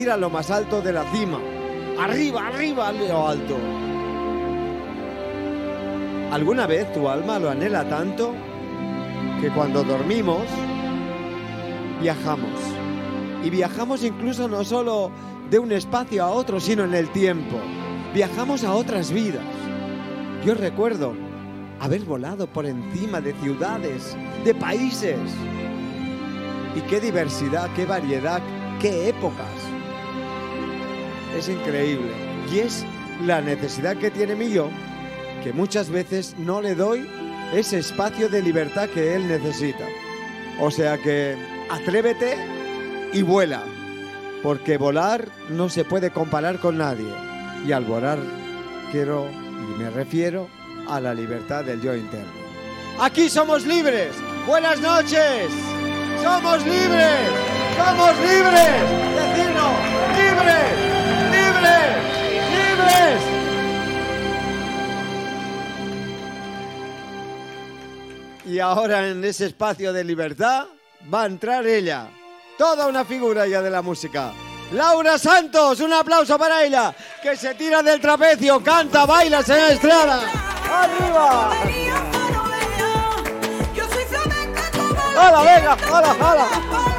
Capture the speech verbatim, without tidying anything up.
ir a lo más alto de la cima. Arriba, arriba, a lo alto. ¿Alguna vez tu alma lo anhela tanto que cuando dormimos viajamos? Y viajamos incluso no solo de un espacio a otro, sino en el tiempo. Viajamos a otras vidas. Yo recuerdo haber volado por encima de ciudades, de países. Y qué diversidad, qué variedad, qué épocas. Es increíble. Y es la necesidad que tiene mi yo, que muchas veces no le doy ese espacio de libertad que él necesita. O sea que atrévete y vuela, porque volar no se puede comparar con nadie. Y al volar quiero y me refiero a la libertad del yo interno. Aquí somos libres. Buenas noches. Somos libres. Somos libres. Decirlo. Libres. Libres. Libres. Y ahora en ese espacio de libertad va a entrar ella. Toda una figura ya de la música. Laura Santos, un aplauso para ella, que se tira del trapecio, canta, baila, señora Estrada. ¡Arriba! ¡Hala, venga! ¡Hala, hala!